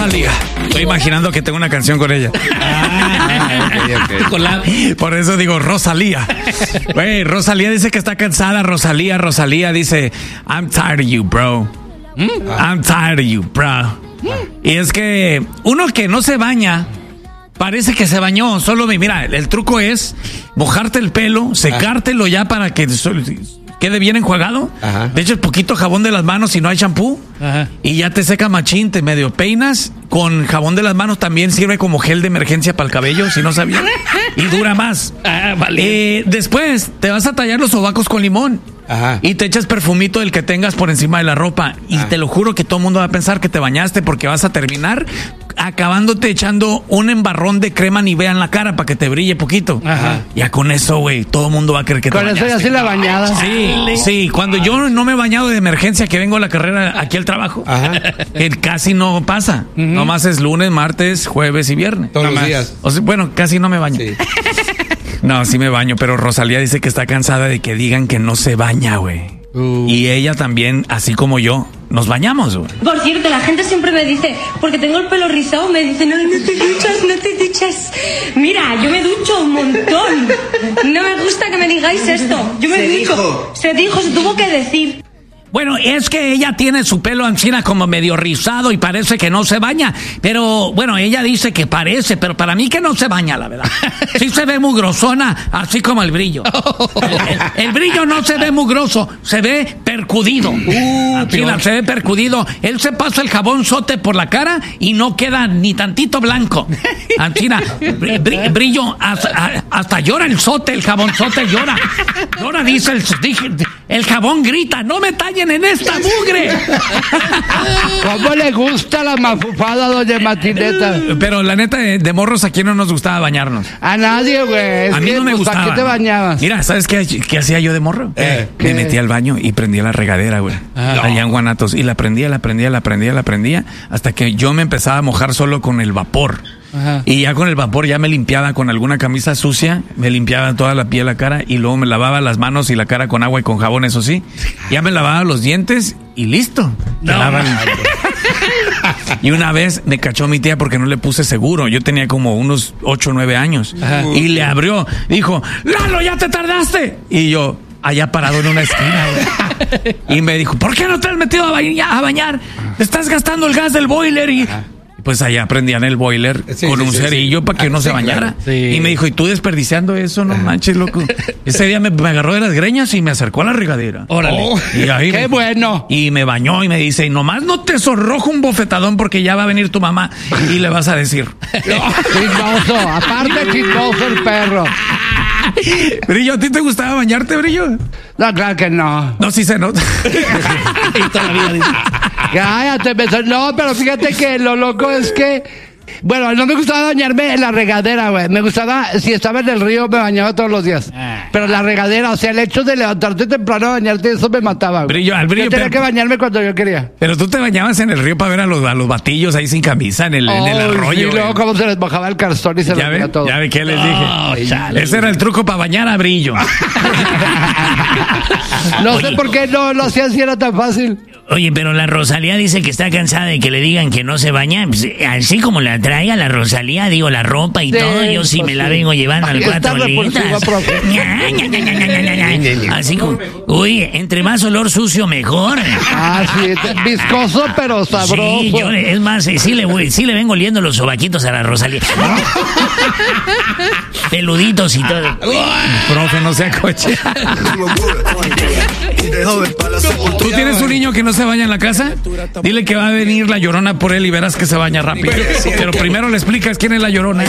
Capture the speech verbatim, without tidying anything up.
Rosalía. Estoy imaginando que tengo una canción con ella. Ah, okay, okay. Por eso digo Rosalía. Güey, Rosalía dice que está cansada. Rosalía, Rosalía dice, I'm tired of you, bro. I'm tired of you, bro. Y es que uno que no se baña parece que se bañó. Solo, mira, el truco es mojarte el pelo, secártelo ya para que quede bien enjuagado. Ajá. De hecho, el poquito jabón de las manos si no hay shampoo. Ajá. Y ya te seca machín, te medio peinas. Con jabón de las manos también sirve como gel de emergencia para el cabello, si no sabías. Y dura más. Ah, vale. eh, después te vas a tallar los sobacos con limón. Ajá. Y te echas perfumito del que tengas por encima de la ropa. Y Ajá. te lo juro que todo el mundo va a pensar que te bañaste, porque vas a terminar acabándote echando un embarrón de crema Nivea en la cara para que te brille poquito. Ajá. Ya con eso, güey, todo el mundo va a creer que con te bañaste. Con eso ya sí la bañada. Sí, sí. Cuando yo no me he bañado de emergencia, que vengo a la carrera aquí al trabajo, que casi no pasa. Uh-huh. Nomás es lunes, martes, jueves y viernes. Todos Nomás. los días. O sea, bueno, casi no me baño. Sí. No, sí me baño, pero Rosalía dice que está cansada de que digan que no se baña, güey. Uh. Y ella también, así como yo, nos bañamos, güey. Por cierto, la gente siempre me dice, porque tengo el pelo rizado, me dicen, no, no te duchas, no te duchas. Mira, yo me ducho un montón. No me gusta que me digáis esto. Yo me se ducho. Dijo. Se dijo, se tuvo que decir. Bueno, es que ella tiene su pelo encima como medio rizado y parece que no se baña. Pero, bueno, ella dice que parece, pero para mí que no se baña, la verdad. Sí se ve mugrosona, así como el brillo. El, el, el brillo no se ve mugroso, se ve percudido. Uh, Ancina, se ve percudido. Él se pasa el jabón sote por la cara y no queda ni tantito blanco. Ancina, br brillo, hasta, hasta llora el sote, el jabón sote llora. Llora, dice el, el jabón grita, no me tallen en esta mugre. ¿Cómo le gusta la mafufada, doña Matineta? Pero la neta, de, de morros, ¿a quién no nos gustaba bañarnos? A nadie, güey. A mí no me pues, gustaba. ¿A qué te bañabas? Mira, ¿sabes qué, qué hacía yo de morro? Eh, me metía al baño y prendía la regadera, güey. Ah, allá en Guanatos. Y la prendía, la prendía, la prendía, la prendía, hasta que yo me empezaba a mojar solo con el vapor. Ajá. Y ya con el vapor ya me limpiaba con alguna camisa sucia, me limpiaba toda la piel, la cara, y luego me lavaba las manos y la cara con agua y con jabón, eso sí. Ya me lavaba los dientes y listo. No, no. Y una vez me cachó mi tía porque no le puse seguro. Yo tenía como unos ocho o nueve años. Ajá. Y le abrió, dijo, ¡Lalo, ya te tardaste! Y yo, allá parado en una esquina, güey. Y me dijo, ¿por qué no te has metido a, ba a bañar? Te estás gastando el gas del boiler y... Ajá. Pues allá prendían el boiler sí, con sí, un sí, cerillo sí. para que ah, no se sí, bañara. Claro. Sí. Y me dijo, ¿y tú desperdiciando eso? No manches, loco. Ese día me, me agarró de las greñas y me acercó a la regadera. Órale. Oh, y ahí ¡qué me, bueno! Y me bañó y me dice, y nomás no te sonrojo un bofetadón porque ya va a venir tu mamá y le vas a decir. Chismoso, aparte chismoso el perro. Brillo, ¿a ti te gustaba bañarte, Brillo? No, claro que no. No, sí se nota. Y todavía dice, cállate, me no, pero fíjate que lo loco es que, bueno, no me gustaba bañarme en la regadera, güey. Me gustaba, si estaba en el río, me bañaba todos los días. Pero la regadera, o sea, el hecho de levantarte temprano a bañarte, eso me mataba, güey. Brillo, al brillo. Yo tenía pero, que bañarme cuando yo quería. Pero tú te bañabas en el río para ver a los, a los batillos ahí sin camisa en el, oh, en el arroyo. Y luego cómo se les mojaba el calzón y se les veía todo. Ya ve, ¿qué les dije? Oh, ese era el truco para bañar a Brillo. No Oye, sé por qué no lo hacían si era tan fácil. Oye, pero la Rosalía dice que está cansada de que le digan que no se baña. Pues, así como la traiga la Rosalía, digo, la ropa y sí, todo, yo sí pues me sí. la vengo llevando al cuatro litros. Así como, uy, entre más olor sucio, mejor. Ah, sí, viscoso, pero sabroso. Sí, yo, es más, sí le, voy, sí le vengo oliendo los sobaquitos a la Rosalía. Peluditos y todo. Profe, no sea coche. ¿Tú tienes un niño que no se baña en la casa? Dile que va a venir la Llorona por él y verás que se baña rápido. Pero primero le explicas quién es la Llorona.